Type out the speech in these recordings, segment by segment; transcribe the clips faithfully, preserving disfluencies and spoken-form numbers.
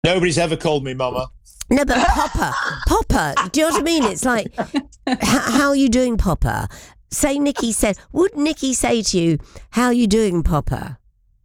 Nobody's ever called me Mama. No, but Popper, Popper, do you know what I mean? It's like, h- how are you doing, Popper? Say Nikki said, would Nikki say to you, how are you doing, Popper?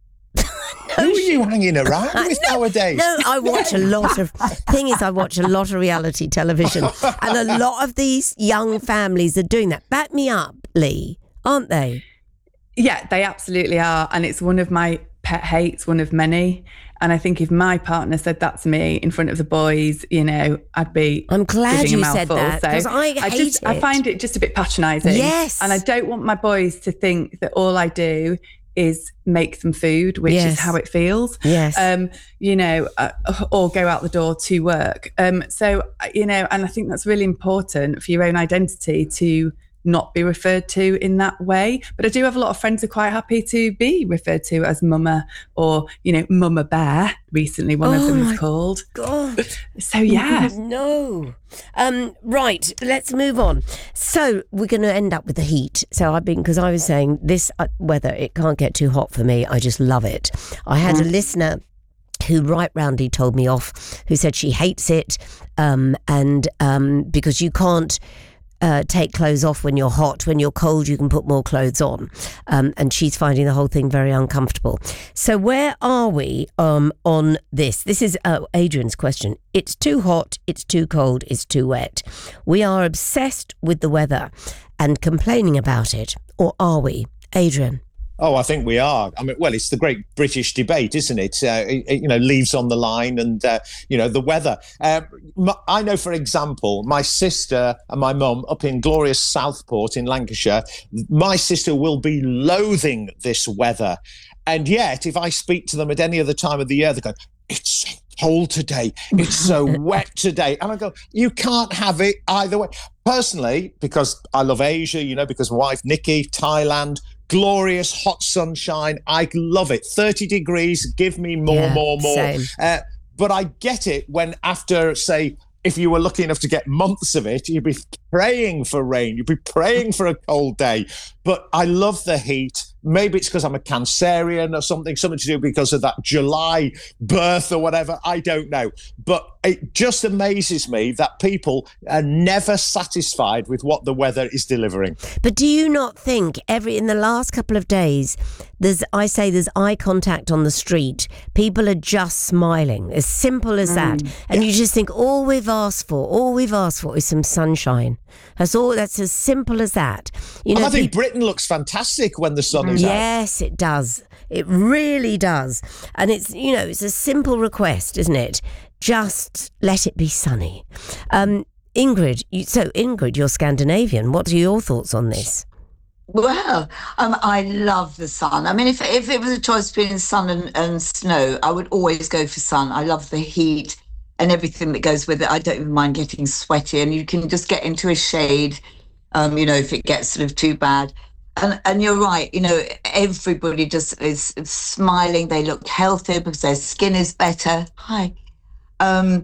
Who are you hanging around with no, nowadays? No, I watch a lot of, thing is I watch a lot of reality television, and a lot of these young families are doing that. Back me up, Lee, aren't they? Yeah, they absolutely are. And it's one of my pet hates, one of many. And I think if my partner said that to me in front of the boys, you know, I'd be I'm glad giving you a mouthful. said that, because so I hate I just, it. I find it just a bit patronising. Yes. And I don't want my boys to think that all I do is make them food, which Yes. is how it feels. Yes. Um, you know, uh, or go out the door to work. Um, so, you know, and I think that's really important for your own identity to not be referred to in that way. But I do have a lot of friends who are quite happy to be referred to as Mama, or, you know, Mama Bear, recently one Oh of them my is called. God. So, yeah. No. Um, right, let's move on. So we're going to end up with the heat. So I've been, because I was saying this uh, weather, it can't get too hot for me. I just love it. I had mm. a listener who right roundly told me off, who said she hates it, um, and um, because you can't Uh, take clothes off when you're hot. When you're cold, you can put more clothes on. Um, and she's finding the whole thing very uncomfortable. So where are we um, on this? This is uh, Adrian's question. It's too hot, it's too cold, it's too wet. We are obsessed with the weather and complaining about it. Or are we? Adrian? Oh, I think we are. I mean, well, it's the great British debate, isn't it? Uh, it you know, leaves on the line and, uh, you know, the weather. Uh, my, I know, for example, my sister and my mum up in glorious Southport in Lancashire, my sister will be loathing this weather. And yet, if I speak to them at any other time of the year, they go, it's so cold today. It's so wet today. And I go, you can't have it either way. Personally, because I love Asia, you know, because my wife, Nikki, Thailand, glorious hot sunshine. I love it. thirty degrees. Give me more, yeah, more, more. Same. Uh, but I get it when after, say, if you were lucky enough to get months of it, you'd be praying for rain. You'd be praying for a cold day. But I love the heat. Maybe it's because I'm a Cancerian or something, something to do because of that July birth or whatever. I don't know. But it just amazes me that people are never satisfied with what the weather is delivering. But do you not think every in the last couple of days, there's I say there's eye contact on the street. People are just smiling, as simple as that. Mm, and yeah. you just think all we've asked for, all we've asked for is some sunshine. That's all. That's as simple as that. You know, and I think people, Britain looks fantastic when the sun is out. Yes, it does. It really does. And it's, you know, it's a simple request, isn't it? Just let it be sunny. Um, Ingrid, you, so Ingrid, you're Scandinavian. What are your thoughts on this? Well, um, I love the sun. I mean, if if it was a choice between sun and, and snow, I would always go for sun. I love the heat and everything that goes with it. I don't even mind getting sweaty, and you can just get into a shade, um, you know, if it gets sort of too bad. And and you're right, you know, everybody just is smiling. They look healthier because their skin is better. Hi. Um,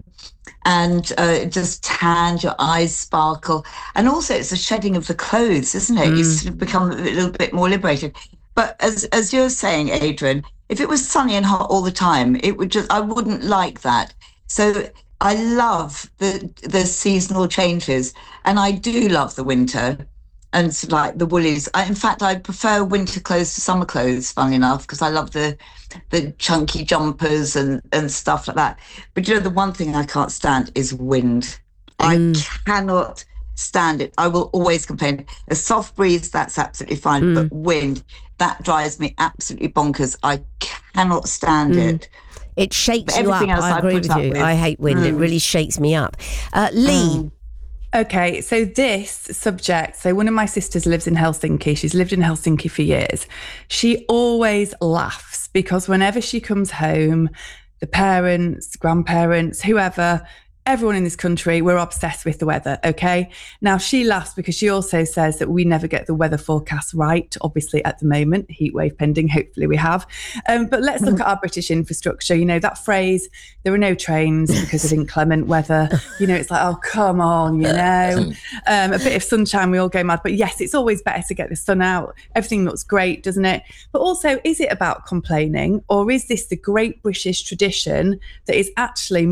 and uh, it just tans, your eyes sparkle. And also it's a shedding of the clothes, isn't it? Mm. You sort of become a little bit more liberated. But as as you're saying, Adrian, if it was sunny and hot all the time, it would just, I wouldn't like that. So I love the the seasonal changes, and I do love the winter and sort of like the woolies. I, in fact, I prefer winter clothes to summer clothes, funny enough, because I love the the chunky jumpers and, and stuff like that. But you know, the one thing I can't stand is wind. Mm. I cannot stand it. I will always complain. A soft breeze, that's absolutely fine. Mm. But wind, that drives me absolutely bonkers. I cannot stand mm. it. It shakes you up. I agree with you. With. I hate wind. Mm. It really shakes me up. Uh, Lee. Mm. Okay, so this subject, so one of my sisters lives in Helsinki. She's lived in Helsinki for years. She always laughs because whenever she comes home, the parents, grandparents, whoever, everyone in this country, we're obsessed with the weather, okay? Now, she laughs because she also says that we never get the weather forecast right, obviously, at the moment, heat wave pending, hopefully we have. Um, but let's look at our British infrastructure. You know, that phrase, there are no trains because of inclement weather. You know, it's like, oh, come on, you know. Um, a bit of sunshine, we all go mad. But yes, it's always better to get the sun out. Everything looks great, doesn't it? But also, is it about complaining, or is this the great British tradition that is actually